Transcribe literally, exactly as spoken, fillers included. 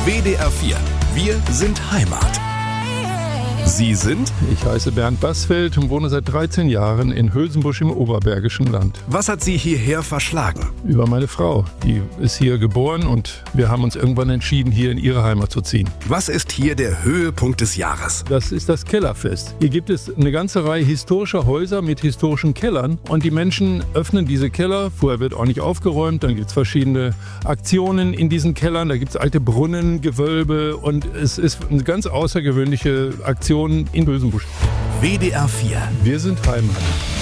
W D R vier. Wir sind Heimat. Sie sind? Ich heiße Bernd Bassfeld und wohne seit dreizehn Jahren in Hülsenbusch im Oberbergischen Land. Was hat Sie hierher verschlagen? Über meine Frau. Die ist hier geboren und wir haben uns irgendwann entschieden, hier in ihre Heimat zu ziehen. Was ist hier der Höhepunkt des Jahres? Das ist das Kellerfest. Hier gibt es eine ganze Reihe historischer Häuser mit historischen Kellern und die Menschen öffnen diese Keller. Vorher wird auch nicht aufgeräumt, dann gibt es verschiedene Aktionen in diesen Kellern. Da gibt es alte Brunnen, Gewölbe und es ist eine ganz außergewöhnliche Aktion in Hülsenbusch. W D R vier. Wir sind Heimat.